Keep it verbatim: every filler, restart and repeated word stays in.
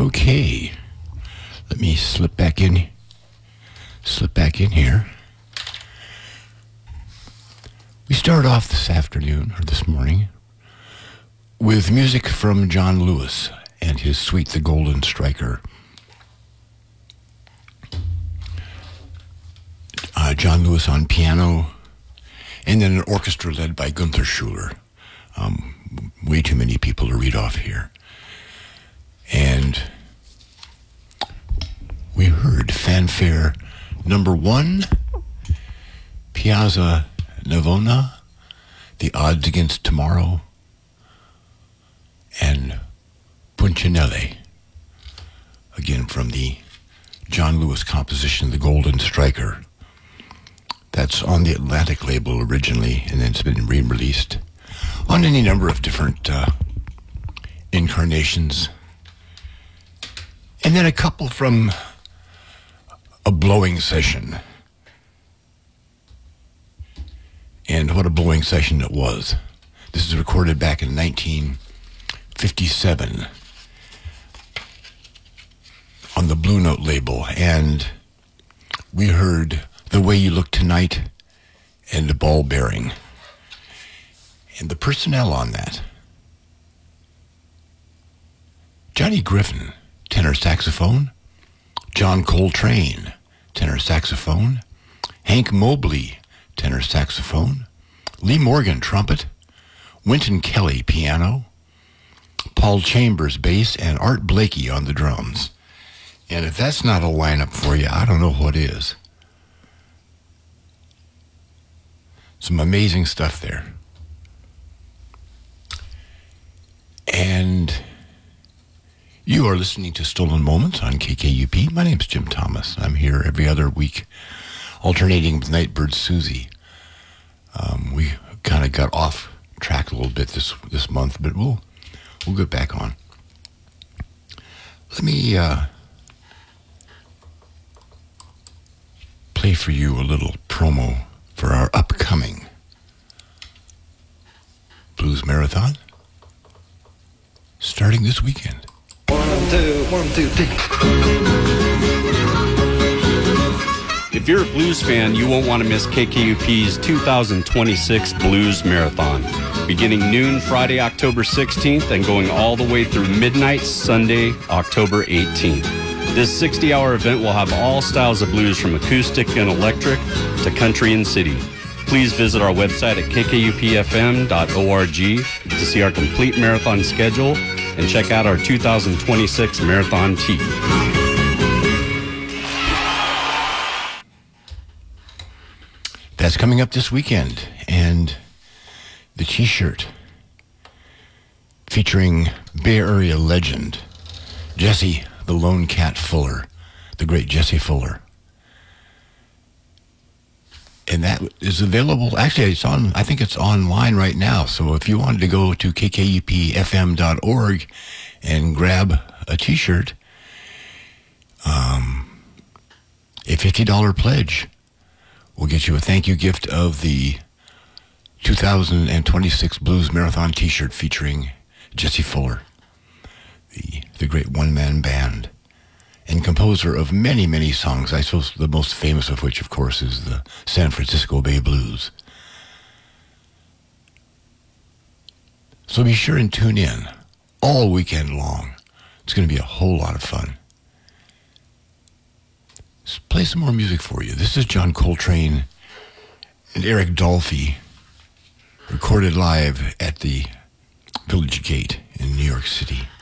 Okay, let me slip back in, slip back in here. We start off this afternoon, or this morning, with music from John Lewis and his suite, The Golden Striker. Uh, John Lewis on piano, and then an orchestra led by Gunther Schuller. Um, way too many people to read off here. And we heard fanfare number one, Piazza Navona, The Odds Against Tomorrow, and Punchinelli, again from the John Lewis composition, The Golden Striker. That's on the Atlantic label originally, and then it's been re-released on any number of different uh, incarnations. And then a couple from a blowing session. And what a blowing session it was. This is recorded back in nineteen fifty-seven on the Blue Note label. And we heard The Way You Look Tonight and The Ball Bearing. And the personnel on that: Johnny Griffin, tenor saxophone; John Coltrane, tenor saxophone; Hank Mobley, tenor saxophone; Lee Morgan, trumpet; Wynton Kelly, piano; Paul Chambers, bass; and Art Blakey on the drums. And if that's not a lineup for you, I don't know what is. Some amazing stuff there. And you are listening to Stolen Moments on K K U P. My name's Jim Thomas. I'm here every other week, alternating with Nightbird Susie. Um, we kind of got off track a little bit this this month, but we'll we'll get back on. Let me uh, play for you a little promo for our upcoming Blues Marathon, starting this weekend. One, two, one, two, three. If you're a blues fan, you won't want to miss K K U P's two thousand twenty-six Blues Marathon, beginning noon Friday, October sixteenth, and going all the way through midnight Sunday, October eighteenth. This sixty-hour event will have all styles of blues, from acoustic and electric to country and city. Please visit our website at k k u p f m dot org to see our complete marathon schedule and check out our two thousand twenty-six Marathon Tee. That's coming up this weekend, and the T-shirt featuring Bay Area legend Jesse the Lone Cat Fuller, the great Jesse Fuller. And that is available. Actually, it's on. I think it's online right now. So if you wanted to go to k k u p f m dot org and grab a T-shirt, um, a fifty dollars pledge will get you a thank you gift of the two thousand twenty-six Blues Marathon T-shirt featuring Jesse Fuller, the the great one-man band and composer of many, many songs. I suppose the most famous of which, of course, is the San Francisco Bay Blues. So be sure and tune in all weekend long. It's going to be a whole lot of fun. Let's play some more music for you. This is John Coltrane and Eric Dolphy, recorded live at the Village Gate in New York City.